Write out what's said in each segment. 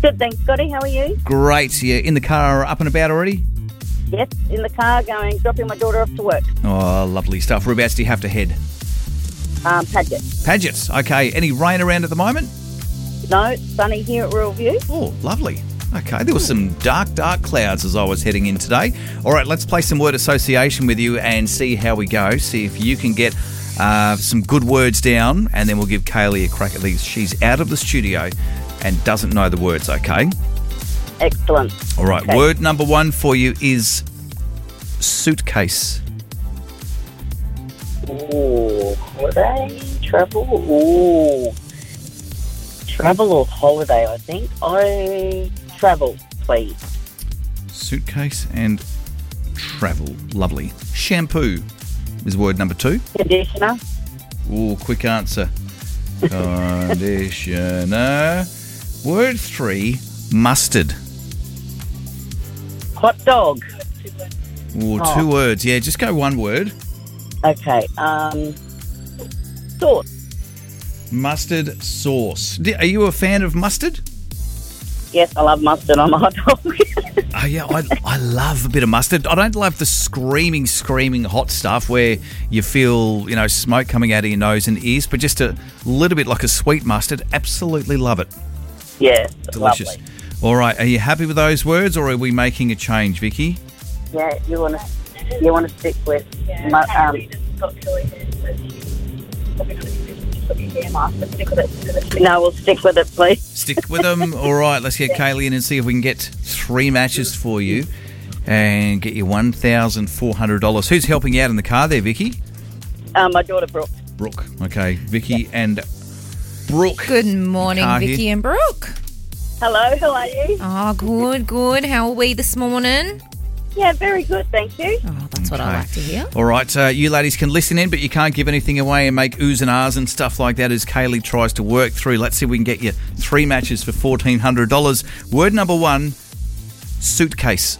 Good, thanks, Scotty. How are you? Great. You in the car, up and about already? Yes, in the car dropping my daughter off to work. Oh, lovely stuff. Whereabouts do you have to head? Paget. Paget's. Okay. Any rain around at the moment? No, it's sunny here at Rural View. Oh, lovely. Okay, there were some dark clouds as I was heading in today. All right, let's play some word association with you and see how we go. See if you can get some good words down, and then we'll give Kaylee a crack at these. She's out of the studio and doesn't know the words, okay? Excellent. All right, Okay. Word number one for you is suitcase. Ooh, holiday, travel. Ooh, travel or holiday, I think. Travel, please. Suitcase and travel. Lovely. Shampoo is word number two. Conditioner. Ooh, quick answer. Conditioner. Word three, mustard. Hot dog. Ooh, Oh. 2 words. Yeah, just go one word. Okay. Sauce. Mustard sauce. Are you a fan of mustard? Yes, I love mustard on a hot dog. Oh, yeah, I love a bit of mustard. I don't love the screaming hot stuff where you feel, smoke coming out of your nose and ears, but just a little bit like a sweet mustard. Absolutely love it. Yes, Delicious. lovely. All right, are you happy with those words, or are we making a change, Vicky? Yeah, you want to stick with No, we'll stick with it, please. Stick with them. All right, let's get Kaylee in and see if we can get 3 matches for you and get you $1,400. Who's helping you out in the car there, Vicky? My daughter Brooke. Brooke. Okay, Vicky and Brooke. Good morning, Car Vicky here. and Brooke. Hello, how are you? Oh, good. How are we this morning? Yeah, very good, thank you. Oh, that's what I Okay. like to hear. All right, you ladies can listen in, but you can't give anything away and make oohs and ahs and stuff like that as Kaylee tries to work through. Let's see if we can get you 3 matches for $1,400. Word number one, suitcase.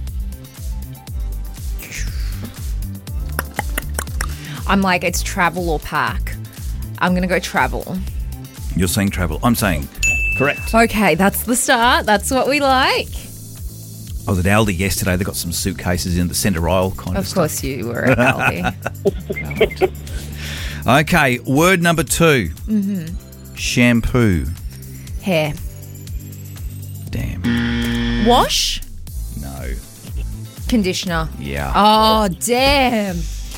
I'm like, it's travel or pack. I'm going to go travel. You're saying travel. I'm saying correct. Okay, that's the start. That's what we like. I was at Aldi yesterday. They got some suitcases in the centre aisle kind of Of stuff. course you were at Aldi. Okay, word number two. Mm-hmm. Shampoo. Hair. Damn. Wash. No. Conditioner. Yeah. Oh, damn.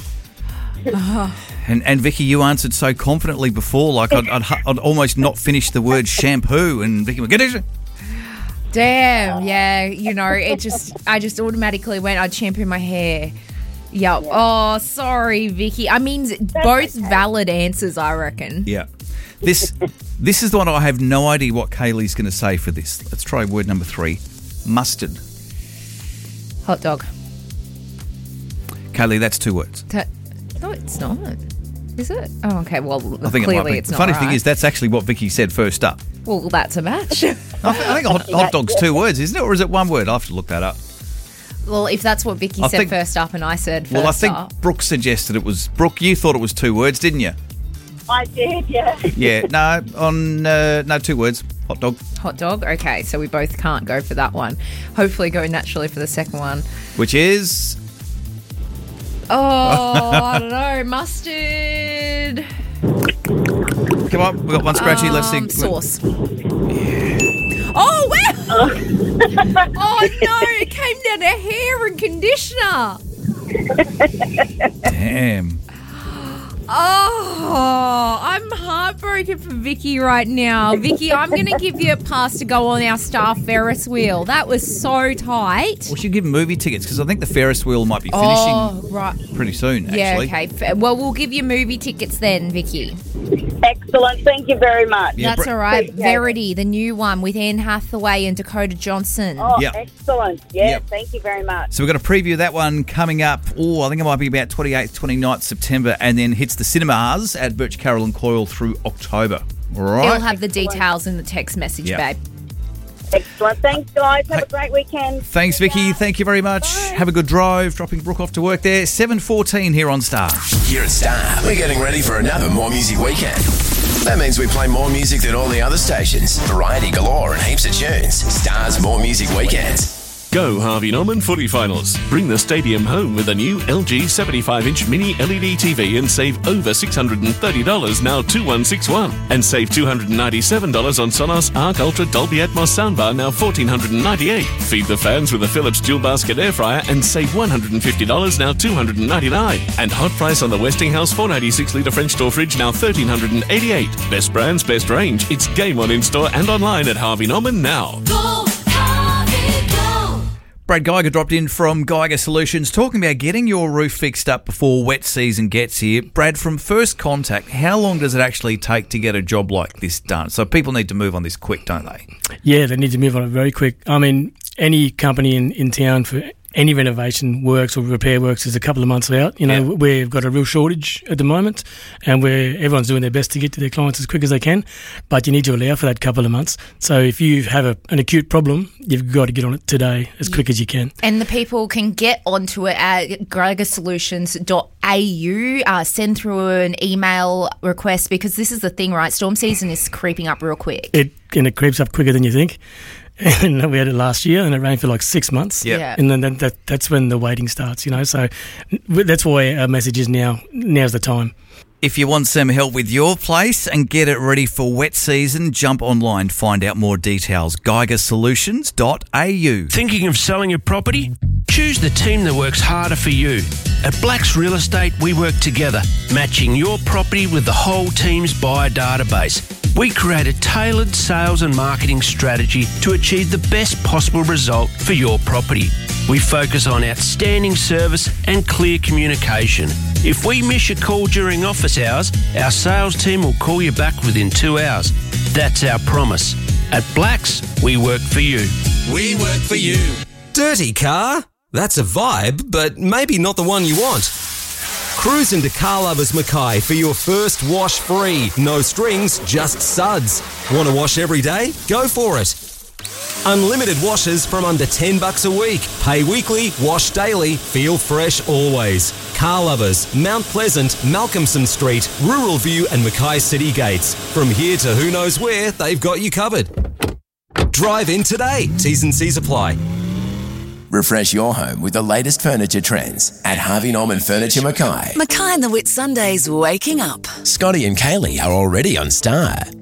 And Vicky, you answered so confidently before, like I'd almost not finish the word shampoo, and Vicky went, get it. Damn. Yeah, I just automatically went, I'd shampoo my hair. Yep. Oh, sorry, Vicky. I mean, both valid answers, I reckon. Yeah. This is the one I have no idea what Kaylee's going to say for this. Let's try word number three. Mustard. Hot dog. Kaylee, that's 2 words. No, it's not. Is it? Oh, okay. Well, I think clearly it might be. it's The not. funny right. thing is, that's actually what Vicky said first up. Well, that's a match. I think hot dog's 2 words, isn't it? Or is it 1 word? I'll have to look that up. Well, if that's what Vicky said first up and I said first Well, I think up. Brooke suggested it was... Brooke, you thought it was 2 words, didn't you? I did, yeah. Yeah, no, 2 words. Hot dog. Hot dog? Okay, so we both can't go for that one. Hopefully go naturally for the second one. Which is... Oh, I don't know. Mustard. Come on, we've got one scratchy. Let's see. Sauce. Oh, wow. Oh, no. It came down to hair and conditioner. Damn. Oh, I'm heartbroken for Vicky right now. Vicky, I'm going to give you a pass to go on our star Ferris wheel. That was so tight. We should give movie tickets because I think the Ferris wheel might be finishing Oh, right. pretty soon, actually. Yeah, okay. Well, we'll give you movie tickets then, Vicky. Excellent, thank you very much. Yeah, That's all right. Okay. Verity, the new one with Anne Hathaway and Dakota Johnson. Oh, Yep. excellent. Yeah, Yep. thank you very much. So we've got a preview of that one coming up. Oh, I think it might be about 28th, 29th September, and then hits the cinemas at Birch Carroll and Coyle through October. All right. It'll have the details in the text message, Yeah. babe. Excellent. Thanks, guys. Have a great weekend. Thanks, Vicky. Thank you very much. Have a good drive. Dropping Brooke off to work there. 7:14 here on Star. Here at Star, we're getting ready for another More Music Weekend. That means we play more music than all the other stations. Variety galore and heaps of tunes. Stars More Music Weekends. Go Harvey Norman Footy Finals. Bring the stadium home with a new LG 75-inch mini LED TV and save over $630 now 2161. And save $297 on Sonos Arc Ultra Dolby Atmos soundbar now $1,498. Feed the fans with a Philips dual basket air fryer and save $150 now $299. And hot price on the Westinghouse 496 litre French door fridge now $1,388. Best brands, best range. It's game on in-store and online at Harvey Norman now. Go, Harvey, go. Brad Geiger dropped in from Geiger Solutions talking about getting your roof fixed up before wet season gets here. Brad, from first contact, how long does it actually take to get a job like this done? So people need to move on this quick, don't they? Yeah, they need to move on it very quick. I mean, any company in town for any renovation works or repair works is a couple of months out. You know, we've got a real shortage at the moment, and everyone's doing their best to get to their clients as quick as they can, but you need to allow for that couple of months. So if you have an acute problem, you've got to get on it today as quick as you can. And the people can get onto it at geigersolutions.au. Send through an email request, because this is the thing, right? Storm season is creeping up real quick. It creeps up quicker than you think. And we had it last year, and it rained for like 6 months. Yeah. And then that's when the waiting starts, you know. So that's why our message is now's the time. If you want some help with your place and get it ready for wet season, jump online, find out more details. geigersolutions.au. Thinking of selling your property? Choose the team that works harder for you. At Blacks Real Estate, we work together, matching your property with the whole team's buyer database. We create a tailored sales and marketing strategy to achieve the best possible result for your property. We focus on outstanding service and clear communication. If we miss your call during office hours, our sales team will call you back within 2 hours. That's our promise. At Blacks, we work for you. We work for you. Dirty car? That's a vibe, but maybe not the one you want. Cruise into Car Lovers Mackay for your first wash free. No strings, just suds. Want to wash every day? Go for it. Unlimited washes from under $10 a week. Pay weekly, wash daily, feel fresh always. Car Lovers, Mount Pleasant, Malcolmson Street, Rural View and Mackay City Gates. From here to who knows where, they've got you covered. Drive in today. T's and C's apply. Refresh your home with the latest furniture trends at Harvey Norman Furniture Mackay. Mackay and the Whitsundays waking up. Scotty and Kaylee are already on Star.